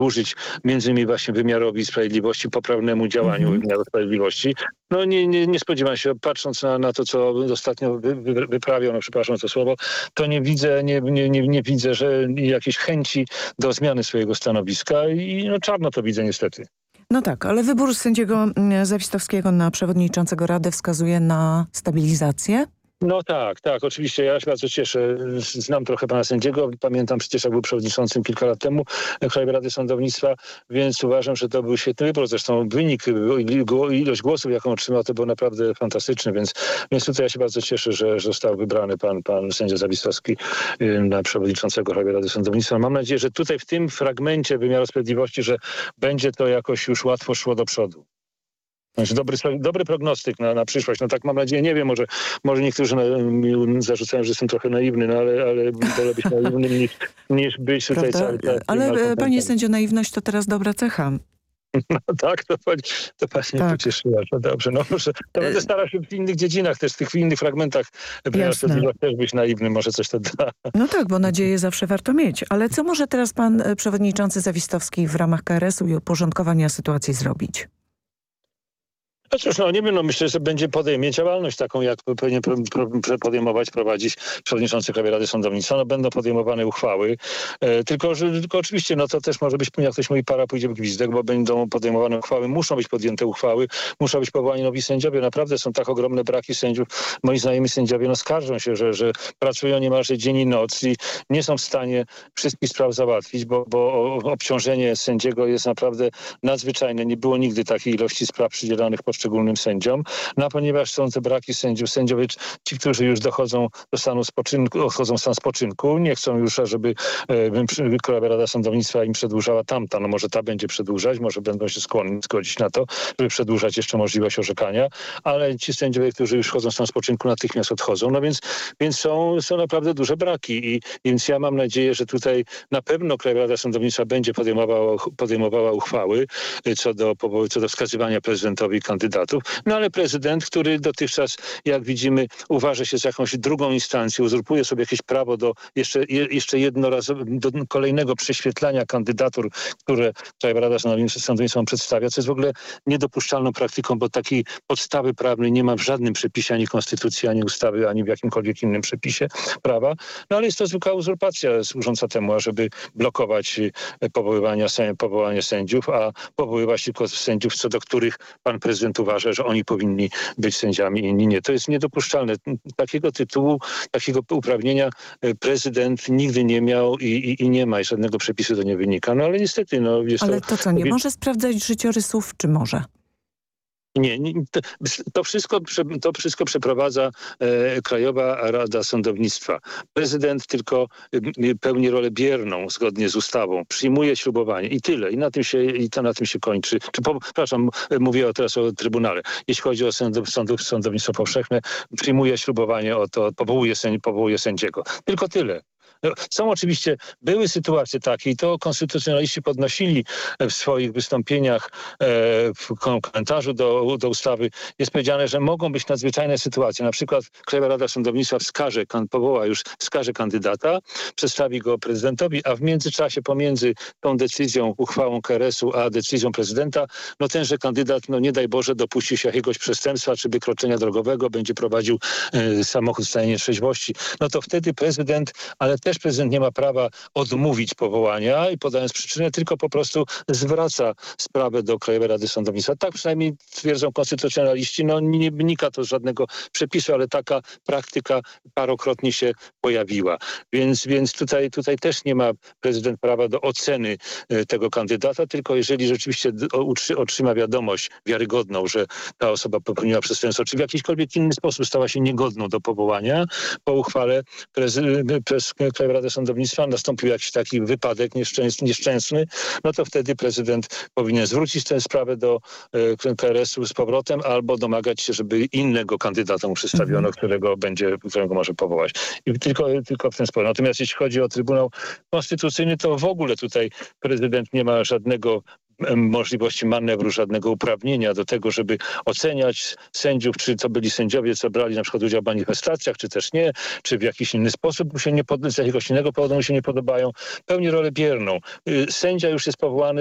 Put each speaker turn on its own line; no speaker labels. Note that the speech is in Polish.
służyć między innymi właśnie wymiarowi sprawiedliwości, poprawnemu działaniu wymiaru sprawiedliwości. No nie spodziewam się, patrząc na to, co ostatnio wyprawiał, no przepraszam za słowo, to nie widzę, że jakiejś chęci do zmiany swojego stanowiska i no czarno to widzę niestety.
No tak, ale wybór sędziego Zawistowskiego na przewodniczącego Rady wskazuje na stabilizację?
No tak, oczywiście. Ja się bardzo cieszę. Znam trochę pana sędziego. Pamiętam przecież, jak był przewodniczącym kilka lat temu Krajowej Rady Sądownictwa, więc uważam, że to był świetny wybór. Zresztą wynik, ilość głosów, jaką otrzymał, to był naprawdę fantastyczny, więc tutaj ja się bardzo cieszę, że został wybrany pan sędzia Zawistowski na przewodniczącego Krajowej Rady Sądownictwa. Mam nadzieję, że tutaj w tym fragmencie wymiaru sprawiedliwości, że będzie to jakoś już łatwo szło do przodu. Znaczy dobry prognostyk na przyszłość. No tak mam nadzieję, nie wiem, może niektórzy mi zarzucają, że jestem trochę naiwny, no ale wolę być naiwnym niż być tutaj cały czas.
Ale panie sędzio, naiwność to teraz dobra cecha.
No tak, to pani pocieszyła. To dobrze, no proszę. To będę starał się w innych dziedzinach, też w tych innych fragmentach też być naiwny, może coś to da.
No tak, bo nadzieję zawsze warto mieć. Ale co może teraz pan przewodniczący Zawistowski w ramach KRS-u i uporządkowania sytuacji zrobić?
No cóż, nie wiem, myślę, że podejmie działalność taką, jak powinien prowadzić przewodniczący Krajowej Rady Sądownictwa. No, będą podejmowane uchwały, tylko oczywiście, to też może być, jak ktoś mówi, para pójdzie w gwizdek, bo będą podejmowane uchwały, muszą być podjęte uchwały, muszą być powołani nowi sędziowie. Naprawdę są tak ogromne braki sędziów. Moi znajomi sędziowie skarżą się, że pracują niemalże dzień i noc i nie są w stanie wszystkich spraw załatwić, bo obciążenie sędziego jest naprawdę nadzwyczajne. Nie było nigdy takiej ilości spraw przydzielanych poszczególnym sędziom, ponieważ są te braki sędziowie, ci, którzy już dochodzą do stanu spoczynku, odchodzą w stan spoczynku, nie chcą już, żeby Krajowa Rada Sądownictwa im przedłużała tamta. No może ta będzie przedłużać, może będą się skłonni zgodzić na to, żeby przedłużać jeszcze możliwość orzekania, ale ci sędziowie, którzy już chodzą w stan spoczynku, natychmiast odchodzą. No więc są naprawdę duże braki i więc ja mam nadzieję, że tutaj na pewno Krajowa Rada Sądownictwa będzie podejmowała uchwały co do wskazywania prezydentowi kandydatów. No ale prezydent, który dotychczas, jak widzimy, uważa się za jakąś drugą instancję, uzurpuje sobie jakieś prawo do jeszcze do kolejnego prześwietlania kandydatur, które Krajowa Rada Sądownictwa przedstawia, co jest w ogóle niedopuszczalną praktyką, bo takiej podstawy prawnej nie ma w żadnym przepisie, ani konstytucji, ani ustawy, ani w jakimkolwiek innym przepisie prawa. No ale jest to zwykła uzurpacja służąca temu, ażeby blokować powołanie sędziów, a powoływać tylko sędziów, co do których pan prezydent uważa, że oni powinni być sędziami, inni nie. To jest niedopuszczalne. Takiego tytułu, takiego uprawnienia prezydent nigdy nie miał i nie ma, i żadnego przepisu to nie wynika. No ale niestety, jest
ale to co, nie może sprawdzać życiorysów, czy może?
Nie, to wszystko przeprowadza Krajowa Rada Sądownictwa. Prezydent tylko pełni rolę bierną zgodnie z ustawą. Przyjmuje ślubowanie i tyle. I na tym się kończy. Przepraszam, mówię teraz o Trybunale. Jeśli chodzi o sądownictwo powszechne, przyjmuje ślubowanie, powołuje sędziego. Tylko tyle. Były sytuacje takie i to konstytucjonaliści podnosili w swoich wystąpieniach w komentarzu do ustawy. Jest powiedziane, że mogą być nadzwyczajne sytuacje. Na przykład Krajowa Rada Sądownictwa wskaże kandydata, przedstawi go prezydentowi, a w międzyczasie pomiędzy tą decyzją, uchwałą KRS-u, a decyzją prezydenta, tenże kandydat, nie daj Boże, dopuści się jakiegoś przestępstwa czy wykroczenia drogowego, będzie prowadził samochód w stanie nietrzeźwości. To wtedy prezydent, ale też prezydent nie ma prawa odmówić powołania i podając przyczynę, tylko po prostu zwraca sprawę do Krajowej Rady Sądownictwa. Tak przynajmniej twierdzą konstytucjonaliści. Nie wynika to z żadnego przepisu, ale taka praktyka parokrotnie się pojawiła. Więc tutaj też nie ma prezydent prawa do oceny tego kandydata, tylko jeżeli rzeczywiście otrzyma wiadomość wiarygodną, że ta osoba popełniła przestępstwo, czy w jakikolwiek inny sposób stała się niegodną do powołania, po uchwale przez Krajową Radę Sądownictwa nastąpił jakiś taki wypadek nieszczęsny, to wtedy prezydent powinien zwrócić tę sprawę do KRS-u z powrotem albo domagać się, żeby innego kandydata mu przedstawiono, którego może powołać. I tylko w ten sposób. Natomiast jeśli chodzi o Trybunał Konstytucyjny, to w ogóle tutaj prezydent nie ma żadnego możliwości manewru, żadnego uprawnienia do tego, żeby oceniać sędziów, czy to byli sędziowie, co brali na przykład udział w manifestacjach, czy też nie, czy w jakiś inny sposób mu się z jakiegoś innego powodu mu się nie podobają. Pełni rolę bierną. Sędzia już jest powołany